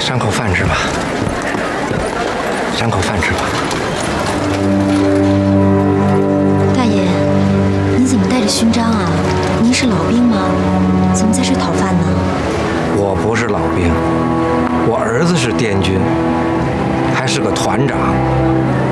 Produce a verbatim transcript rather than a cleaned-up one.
赏口饭吃吧，赏口饭吃吧。 大爷，你怎么带着勋章啊？您是老兵吗？怎么在这讨饭呢？ 我不是老兵，我儿子是滇军，还是个团长。